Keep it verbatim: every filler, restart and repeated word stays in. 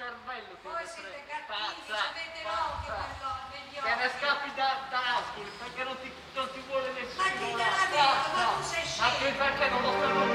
cervello che Voi ne siete frega. cattivi, Pazza, avete pazza. l'occhio per lo- per gli Che ne occhi. scappi da, da Ascoli perché non ti, non ti vuole neanche